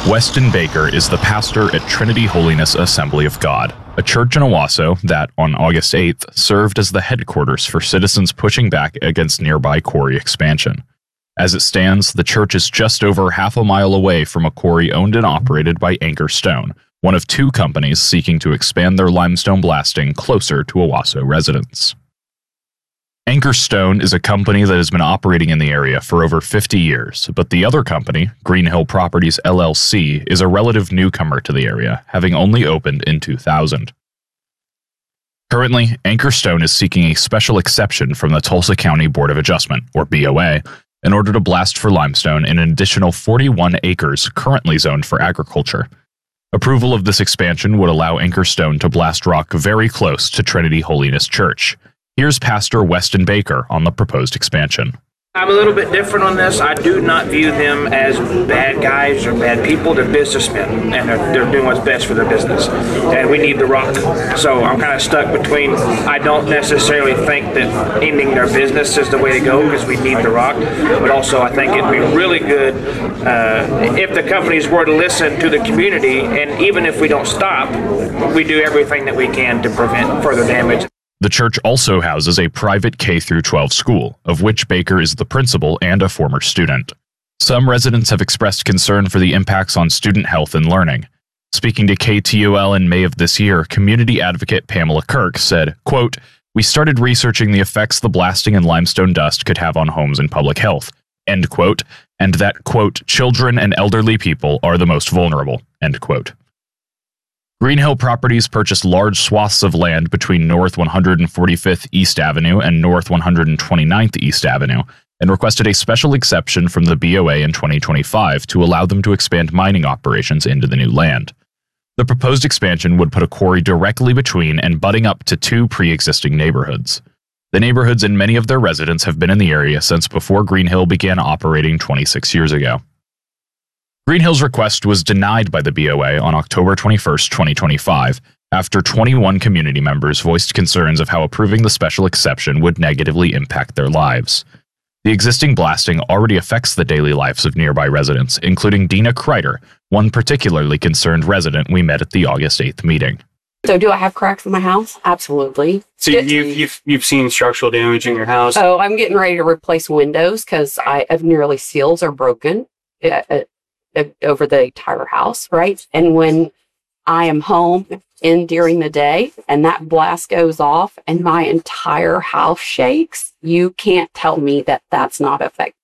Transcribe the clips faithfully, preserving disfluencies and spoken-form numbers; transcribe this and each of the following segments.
Weston Baker is the pastor at Trinity Holiness Assembly of God, a church in Owasso that, on August eighth, served as the headquarters for citizens pushing back against nearby quarry expansion. As it stands, the church is just over half a mile away from a quarry owned and operated by Anchor Stone, one of two companies seeking to expand their limestone blasting closer to Owasso residents. Anchor Stone is a company that has been operating in the area for over fifty years, but the other company, Greenhill Properties L L C, is a relative newcomer to the area, having only opened in two thousand. Currently, Anchor Stone is seeking a special exception from the Tulsa County Board of Adjustment, or B O A, in order to blast for limestone in an additional forty-one acres currently zoned for agriculture. Approval of this expansion would allow Anchor Stone to blast rock very close to Trinity Holiness Church. Here's Pastor Weston Baker on the proposed expansion. I'm a little bit different on this. I do not view them as bad guys or bad people. They're businessmen, and they're, they're doing what's best for their business. And we need the rock. So I'm kind of stuck between, I don't necessarily think that ending their business is the way to go because we need the rock. But also I think it'd be really good uh, if the companies were to listen to the community, and even if we don't stop, we do everything that we can to prevent further damage. The church also houses a private K through twelve school, of which Baker is the principal and a former student. Some residents have expressed concern for the impacts on student health and learning. Speaking to K T O L in May of this year, community advocate Pamela Kirk said, quote, "We started researching the effects the blasting and limestone dust could have on homes and public health," end quote, and that, quote, "children and elderly people are the most vulnerable," end quote. Greenhill Properties purchased large swaths of land between North one hundred forty-fifth East Avenue and North one hundred twenty-ninth East Avenue and requested a special exception from the B O A in twenty twenty-five to allow them to expand mining operations into the new land. The proposed expansion would put a quarry directly between and butting up to two pre-existing neighborhoods. The neighborhoods and many of their residents have been in the area since before Greenhill began operating twenty-six years ago. Greenhill's request was denied by the B O A on October twenty-first, twenty twenty-five, after twenty-one community members voiced concerns of how approving the special exception would negatively impact their lives. The existing blasting already affects the daily lives of nearby residents, including Dina Kreider, one particularly concerned resident we met at the August eighth meeting. So do I have cracks in my house? Absolutely. So you've, you've, you've seen structural damage in your house? Oh, I'm getting ready to replace windows because I have nearly seals are broken. Uh, uh, over the entire house, right? And when I am home in during the day and that blast goes off and my entire house shakes, you can't tell me that that's not effective.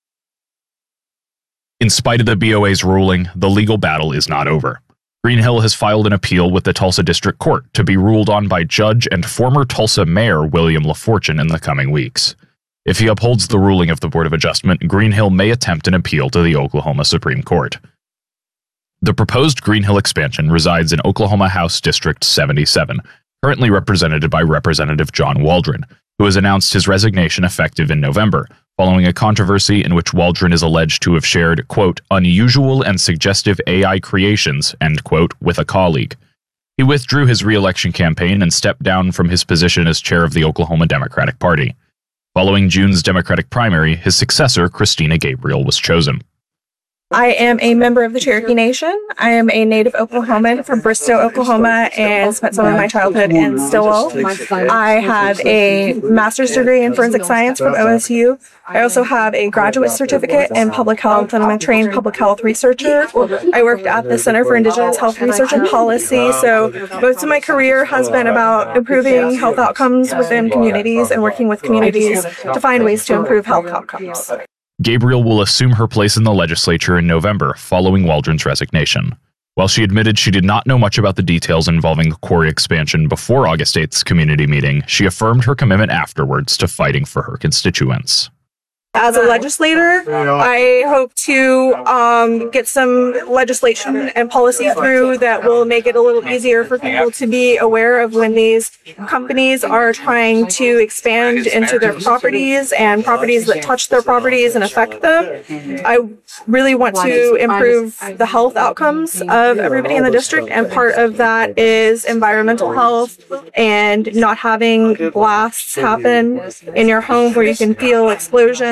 In spite of the B O A's ruling, the legal battle is not over. Greenhill has filed an appeal with the Tulsa District Court to be ruled on by Judge and former Tulsa Mayor William LaFortune in the coming weeks. If he upholds the ruling of the Board of Adjustment, Greenhill may attempt an appeal to the Oklahoma Supreme Court. The proposed Greenhill expansion resides in Oklahoma House District seventy-seven, currently represented by Representative John Waldron, who has announced his resignation effective in November, following a controversy in which Waldron is alleged to have shared, quote, "unusual and suggestive A I creations," end quote, with a colleague. He withdrew his re-election campaign and stepped down from his position as chair of the Oklahoma Democratic Party. Following June's Democratic primary, his successor, Christina Gabriel, was chosen. I am a member of the Cherokee Nation. I am a native Oklahoman from Bristow, Oklahoma, and spent some of my childhood in Stillwell. I have a master's degree in forensic science from O S U. I also have a graduate certificate in public health, and I'm a trained public health researcher. I worked at the Center for Indigenous Health Research and Policy, so most of my career has been about improving health outcomes within communities and working with communities to find ways to improve health outcomes. Gabriel will assume her place in the legislature in November, following Waldron's resignation. While she admitted she did not know much about the details involving the quarry expansion before August eighth's community meeting, she affirmed her commitment afterwards to fighting for her constituents. As a legislator, I hope to um, get some legislation and policy through that will make it a little easier for people to be aware of when these companies are trying to expand into their properties and properties that touch their properties and affect them. I really want to improve the health outcomes of everybody in the district, and part of that is environmental health and not having blasts happen in your home where you can feel explosions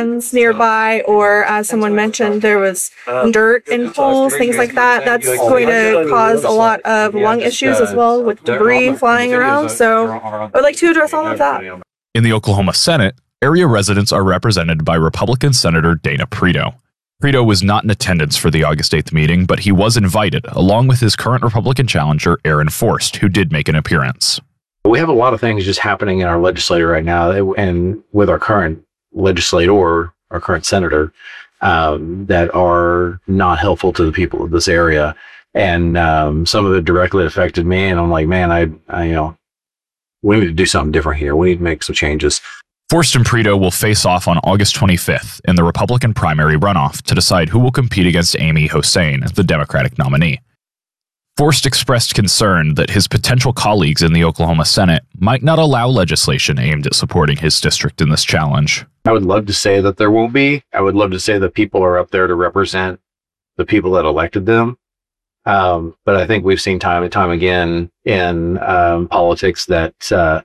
ponds nearby, or as someone mentioned, there was dirt in pools, things like that. That's going to cause a lot of lung issues as well with debris flying around. So I would like to address all of that. In the Oklahoma Senate, area residents are represented by Republican Senator Dana Preto. Preto was not in attendance for the August eighth meeting, but he was invited, along with his current Republican challenger, Aaron Forst, who did make an appearance. We have a lot of things just happening in our legislature right now, and with our current legislator, our current senator, um, that are not helpful to the people of this area. And um, some of it directly affected me, and I'm like, man, I, I, you know, we need to do something different here. We need to make some changes. Forst and Preto will face off on August twenty-fifth in the Republican primary runoff to decide who will compete against Amy Hossain, the Democratic nominee. Forst expressed concern that his potential colleagues in the Oklahoma Senate might not allow legislation aimed at supporting his district in this challenge. I would love to say that there won't be. I would love to say that people are up there to represent the people that elected them. Um, but I think we've seen time and time again in um, politics that uh,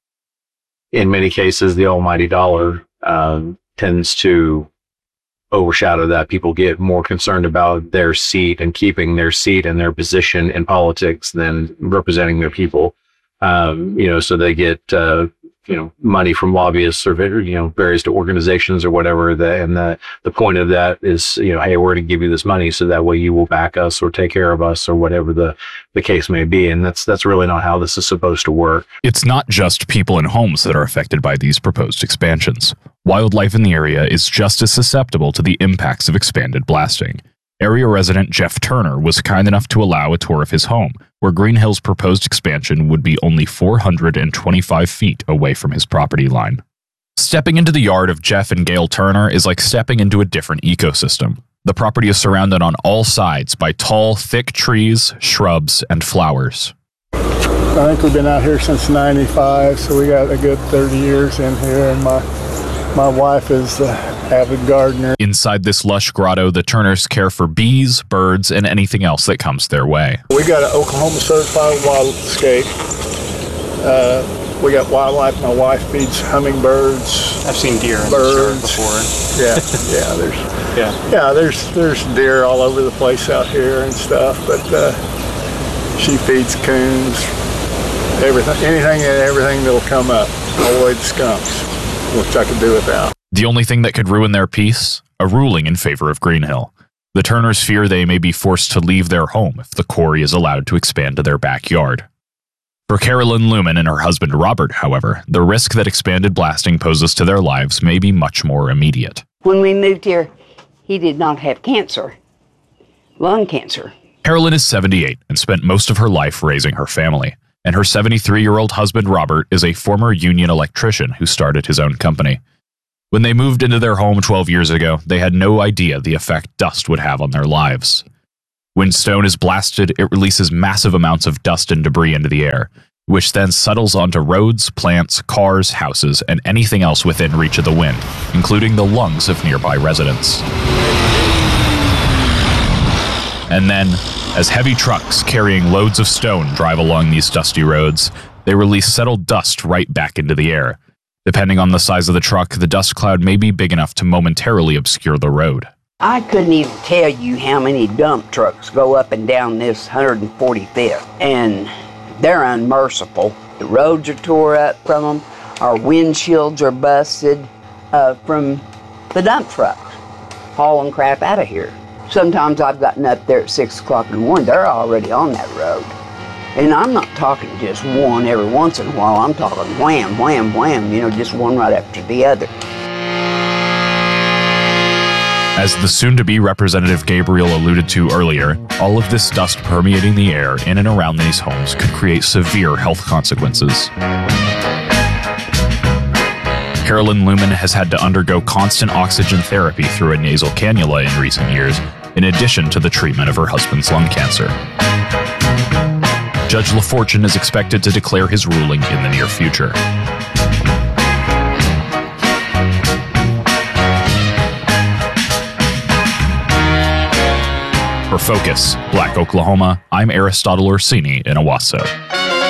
in many cases, the almighty dollar um, tends to overshadow that. People get more concerned about their seat and keeping their seat and their position in politics than representing their people. Um, you know, so they get, uh, you know, money from lobbyists or, you know, various organizations or whatever. The, and the, the point of that is, you know, hey, we're going to give you this money so that way you will back us or take care of us or whatever the, the case may be. And that's, that's really not how this is supposed to work. It's not just people and homes that are affected by these proposed expansions. Wildlife in the area is just as susceptible to the impacts of expanded blasting. Area resident Jeff Turner was kind enough to allow a tour of his home, where Green Hill's proposed expansion would be only four hundred twenty-five feet away from his property line. Stepping into the yard of Jeff and Gail Turner is like stepping into a different ecosystem. The property is surrounded on all sides by tall, thick trees, shrubs, and flowers. I think we've been out here since ninety-five, so we got a good thirty years in here, and my My wife is an avid gardener. Inside this lush grotto, the Turners care for bees, birds, and anything else that comes their way. We got an Oklahoma certified wildlife. Uh, we got wildlife. My wife feeds hummingbirds. I've seen deer in birds the before. Yeah, yeah. There's yeah, yeah. There's there's deer all over the place out here and stuff. But uh, she feeds coons, everything, anything and everything that'll come up, all the way to skunks, which I could do without. The only thing that could ruin their peace? A ruling in favor of Green Hill. The Turners fear they may be forced to leave their home if the quarry is allowed to expand to their backyard. For Carolyn Lumen and her husband Robert, however, the risk that expanded blasting poses to their lives may be much more immediate. When we moved here, he did not have cancer, lung cancer. Carolyn is seventy-eight and spent most of her life raising her family. And her seventy-three-year-old husband, Robert, is a former union electrician who started his own company. When they moved into their home twelve years ago, they had no idea the effect dust would have on their lives. When stone is blasted, it releases massive amounts of dust and debris into the air, which then settles onto roads, plants, cars, houses, and anything else within reach of the wind, including the lungs of nearby residents. And then, as heavy trucks carrying loads of stone drive along these dusty roads, they release settled dust right back into the air. Depending on the size of the truck, the dust cloud may be big enough to momentarily obscure the road. I couldn't even tell you how many dump trucks go up and down this one hundred forty-fifth, and they're unmerciful. The roads are tore up from them, our windshields are busted uh, from the dump trucks hauling crap out of here. Sometimes I've gotten up there at six o'clock in the morning, they're already on that road. And I'm not talking just one every once in a while, I'm talking wham, wham, wham, you know, just one right after the other. As the soon-to-be Representative Gabriel alluded to earlier, all of this dust permeating the air in and around these homes could create severe health consequences. Carolyn Lumen has had to undergo constant oxygen therapy through a nasal cannula in recent years, in addition to the treatment of her husband's lung cancer. Judge LaFortune is expected to declare his ruling in the near future. For Focus, Black Oklahoma, I'm Aristotle Orsini in Owasso.